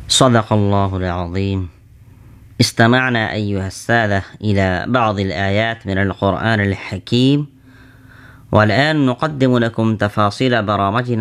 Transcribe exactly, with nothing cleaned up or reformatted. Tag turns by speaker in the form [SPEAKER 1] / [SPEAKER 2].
[SPEAKER 1] صدق الله العظيم. استمعنا أيها السادة إلى بعض الآيات من القرآن الحكيم، والآن نقدم لكم تفاصيل برامجنا